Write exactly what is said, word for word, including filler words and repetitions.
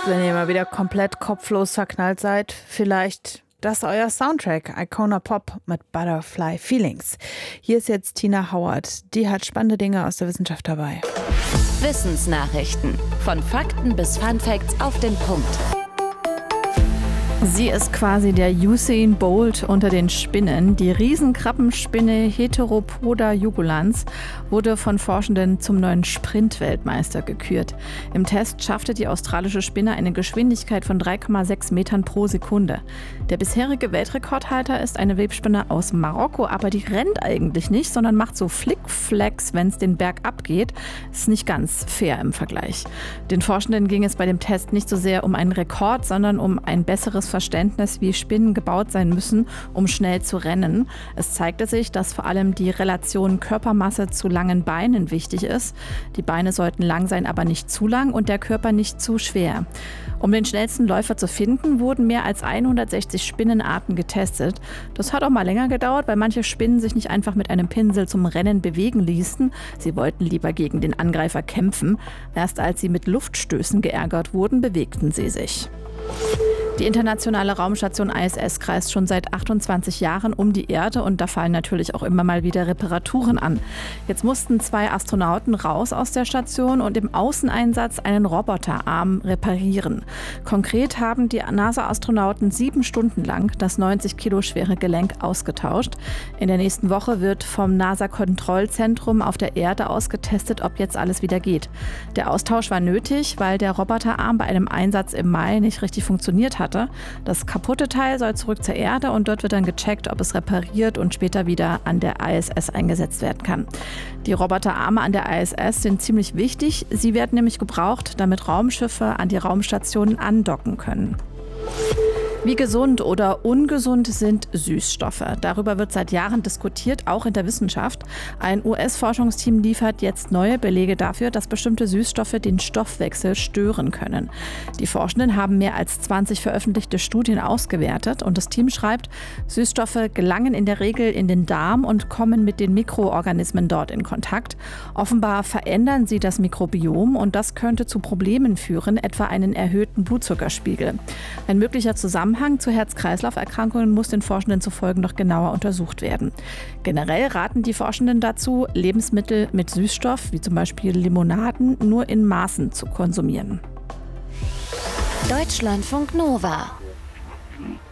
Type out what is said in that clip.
wenn ihr mal wieder komplett kopflos verknallt seid, vielleicht das ist euer Soundtrack, Icona Pop mit Butterfly Feelings. Hier ist jetzt Tina Howard, die hat spannende Dinge aus der Wissenschaft dabei. Wissensnachrichten. Von Fakten bis Funfacts auf den Punkt. Sie ist quasi der Usain Bolt unter den Spinnen. Die Riesenkrabbenspinne Heteropoda jugulans wurde von Forschenden zum neuen Sprintweltmeister gekürt. Im Test schaffte die australische Spinne eine Geschwindigkeit von drei Komma sechs Metern pro Sekunde. Der bisherige Weltrekordhalter ist eine Webspinne aus Marokko, aber die rennt eigentlich nicht, sondern macht so Flickflacks, wenn es den Berg abgeht. Ist nicht ganz fair im Vergleich. Den Forschenden ging es bei dem Test nicht so sehr um einen Rekord, sondern um ein besseres Verständnis, wie Spinnen gebaut sein müssen, um schnell zu rennen. Es zeigte sich, dass vor allem die Relation Körpermasse zu langen Beinen wichtig ist. Die Beine sollten lang sein, aber nicht zu lang und der Körper nicht zu schwer. Um den schnellsten Läufer zu finden, wurden mehr als hundertsechzig Spinnenarten getestet. Das hat auch mal länger gedauert, weil manche Spinnen sich nicht einfach mit einem Pinsel zum Rennen bewegen ließen. Sie wollten lieber gegen den Angreifer kämpfen. Erst als sie mit Luftstößen geärgert wurden, bewegten sie sich. Die internationale Raumstation I S S kreist schon seit achtundzwanzig Jahren um die Erde und da fallen natürlich auch immer mal wieder Reparaturen an. Jetzt mussten zwei Astronauten raus aus der Station und im Außeneinsatz einen Roboterarm reparieren. Konkret haben die NASA-Astronauten sieben Stunden lang das neunzig Kilo schwere Gelenk ausgetauscht. In der nächsten Woche wird vom NASA-Kontrollzentrum auf der Erde aus getestet, ob jetzt alles wieder geht. Der Austausch war nötig, weil der Roboterarm bei einem Einsatz im Mai nicht richtig funktioniert hat. Das kaputte Teil soll zurück zur Erde und dort wird dann gecheckt, ob es repariert und später wieder an der I S S eingesetzt werden kann. Die Roboterarme an der I S S sind ziemlich wichtig. Sie werden nämlich gebraucht, damit Raumschiffe an die Raumstationen andocken können. Wie gesund oder ungesund sind Süßstoffe? Darüber wird seit Jahren diskutiert, auch in der Wissenschaft. Ein U S-Forschungsteam liefert jetzt neue Belege dafür, dass bestimmte Süßstoffe den Stoffwechsel stören können. Die Forschenden haben mehr als zwanzig veröffentlichte Studien ausgewertet und das Team schreibt, Süßstoffe gelangen in der Regel in den Darm und kommen mit den Mikroorganismen dort in Kontakt. Offenbar verändern sie das Mikrobiom und das könnte zu Problemen führen, etwa einen erhöhten Blutzuckerspiegel. Ein möglicher Zusammenhang Zusammenhang zu Herz-Kreislauf-Erkrankungen muss den Forschenden zufolge noch genauer untersucht werden. Generell raten die Forschenden dazu, Lebensmittel mit Süßstoff, wie zum Beispiel Limonaden, nur in Maßen zu konsumieren. Deutschlandfunk Nova